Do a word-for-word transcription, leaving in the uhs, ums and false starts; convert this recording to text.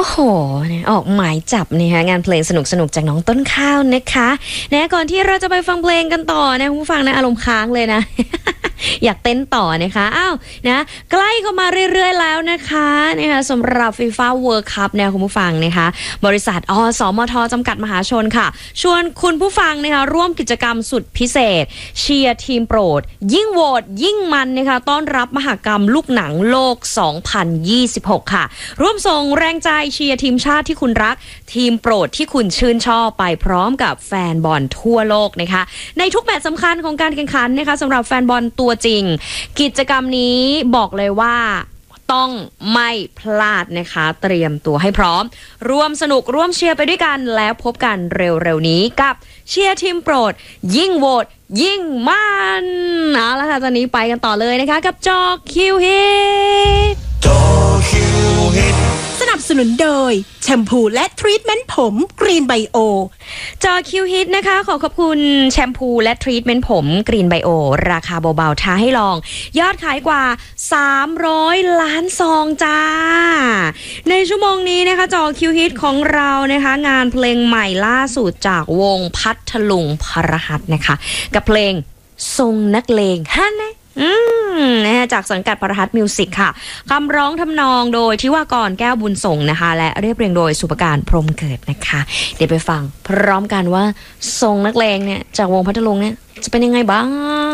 โอ้โหออกหมายจับนะคะงานเพลงสนุกๆจากน้องต้นข้าวนะคะนะก่อนที่เราจะไปฟังเพลงกันต่อนะคุณผู้ฟังนะอารมณ์ค้างเลยนะ อยากเต้นต่อนะคะอ้าวนะใกล้เข้ามาเรื่อยๆแล้วนะคะนะคะสำหรับฟีฟ่าเวิลด์คัพเนี่ยคุณผู้ฟังนะคะบริษัทอสมทจำกัดมหาชนค่ะชวนคุณผู้ฟังนะคะร่วมกิจกรรมสุดพิเศษเชียร์ทีมโปรดยิ่งโหวตยิ่งมันนะคะต้อนรับมหกรรมลูกหนังโลกสองพันยี่สิบหกค่ะร่วมส่งแรงใจเชียร์ทีมชาติที่คุณรักทีมโปรดที่คุณชื่นชอบไปพร้อมกับแฟนบอลทั่วโลกนะคะในทุกแมตช์สำคัญของการแข่งขันนะคะสำหรับแฟนบอลตัวจริงกิจกรรมนี้บอกเลยว่าต้องไม่พลาดนะคะเตรียมตัวให้พร้อมร่วมสนุกร่วมเชียร์ไปด้วยกันแล้วพบกันเร็วๆนี้กับเชียร์ทีมโปรดยิ่งโหวตยิ่งมันเอาละค่ะตอนนี้ไปกันต่อเลยนะคะกับจอคิวฮิตจอคิวฮิตสนับสนุนโดยแชมพูและทรีทเมนต์ผมกรีนไบโอจอคิวฮิตนะคะขอขอบคุณแชมพูและทรีทเมนต์ผมกรีนไบโอราคาเบาๆท้าให้ลองยอดขายกว่าสามร้อยล้านซองจ้าในชั่วโมงนี้นะคะจอคิวฮิตของเรานะคะงานเพลงใหม่ล่าสุดจากวงพัทลุงพรหัสนะคะกับเพลงทรงนักเลงฮันนะอืมนะจากสังกัดพรหัสมิวสิกค่ะคำร้องทำนองโดยทิวากรแก้วบุญส่งนะคะและเรียบเรียงโดยสุภการพรหมเกิดนะคะเดี๋ยวไปฟังพร้อมกันว่าทรงนักเลงเนี่ยจากวงพัทลุงเนี่ยจะเป็นยังไงบ้าง